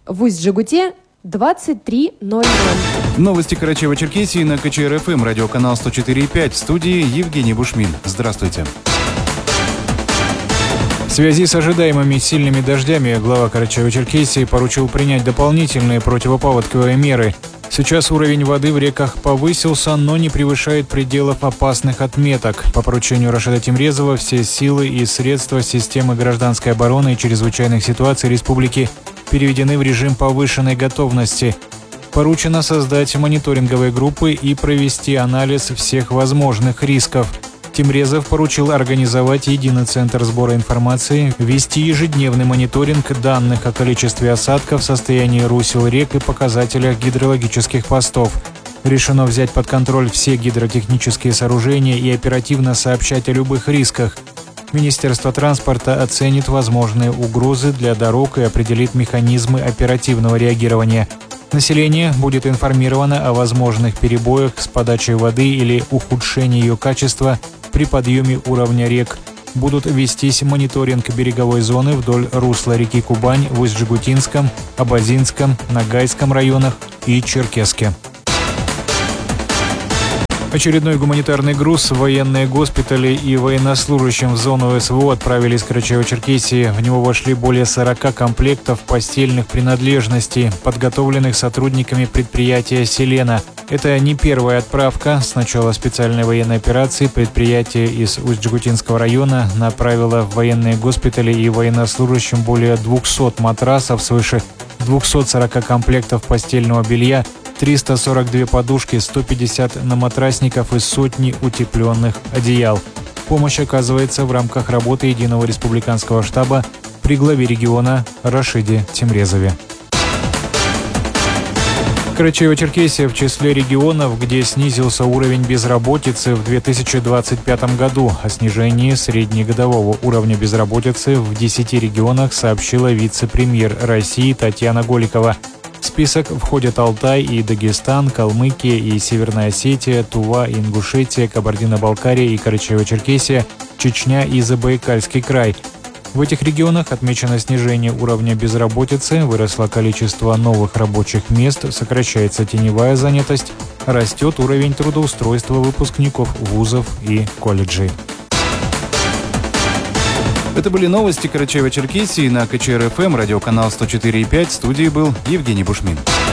В Усть-Джегуте 23:00. Новости Карачаево-Черкесии на КЧР-ФМ, радиоканал 104.5. В студии Евгений Бушмин. Здравствуйте. В связи с ожидаемыми сильными дождями глава Карачаево-Черкесии поручил принять дополнительные противопаводковые меры. Сейчас уровень воды в реках повысился, но не превышает пределов опасных отметок. По поручению Рашида Тимрезова все силы и средства системы гражданской обороны и чрезвычайных ситуаций республики переведены в режим повышенной готовности. Поручено создать мониторинговые группы и провести анализ всех возможных рисков. Тимрезов поручил организовать единый центр сбора информации, вести ежедневный мониторинг данных о количестве осадков, состоянии русел рек и показателях гидрологических постов. Решено взять под контроль все гидротехнические сооружения и оперативно сообщать о любых рисках. Министерство транспорта оценит возможные угрозы для дорог и определит механизмы оперативного реагирования. Население будет информировано о возможных перебоях с подачей воды или ухудшении ее качества при подъеме уровня рек. Будут вестись мониторинг береговой зоны вдоль русла реки Кубань в Усть-Джегутинском, Абазинском, Ногайском районах и Черкесске. Очередной гуманитарный груз, военные госпитали и военнослужащим в зону СВО отправили из Карачаево-Черкесии. В него вошли более 40 комплектов постельных принадлежностей, подготовленных сотрудниками предприятия «Селена». Это не первая отправка. С начала специальной военной операции предприятие из Усть-Джегутинского района направило в военные госпитали и военнослужащим более 200 матрасов, свыше 240 комплектов постельного белья, 342 подушки, 150 наматрасников и сотни утепленных одеял. Помощь оказывается в рамках работы Единого республиканского штаба при главе региона Рашиде Тимрезове. Карачаево-Черкесия в числе регионов, где снизился уровень безработицы в 2025 году. О снижении среднегодового уровня безработицы в 10 регионах сообщила вице-премьер России Татьяна Голикова. В список входят Алтай и Дагестан, Калмыкия и Северная Осетия, Тува и Ингушетия, Кабардино-Балкария и Карачаево-Черкесия, Чечня и Забайкальский край. В этих регионах отмечено снижение уровня безработицы, выросло количество новых рабочих мест, сокращается теневая занятость, растет уровень трудоустройства выпускников вузов и колледжей. Это были новости Карачаево-Черкесии на КЧР-ФМ, радиоканал 104.5. В студии был Евгений Бушмин.